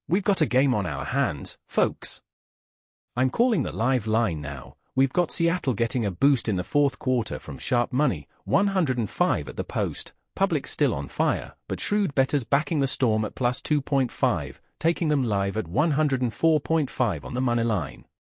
We've got a game on our hands, folks. I'm calling the live line now. We've got Seattle getting a boost in the fourth quarter from sharp money, 105 at the post, public still on fire, but shrewd bettors backing the Storm at plus 2.5, taking them live at 104.5 on the money line.